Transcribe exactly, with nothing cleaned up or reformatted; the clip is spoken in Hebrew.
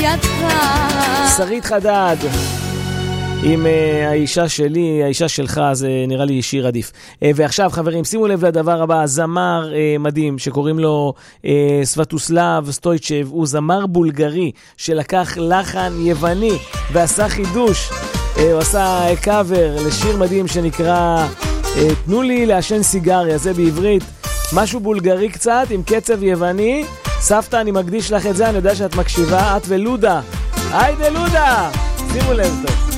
ידך. שרית חדד עם uh, האישה שלי, האישה שלך, זה נראה לי שיר עדיף. Uh, ועכשיו חברים, שימו לב לדבר הבא, זמר uh, מדהים שקוראים לו uh, סבטוסלב סטויצ'ב, הוא זמר בולגרי שלקח לחן יווני ועשה חידוש. Uh, הוא עשה uh, קאבר לשיר מדהים שנקרא uh, תנו לי לעשן סיגריה, זה בעברית, משהו בולגרי קצת עם קצב יווני. סבתא, אני מקדיש לך את זה, אני יודע שאת מקשיבה, את ולודה. היידה לודה, שימו לב טוב.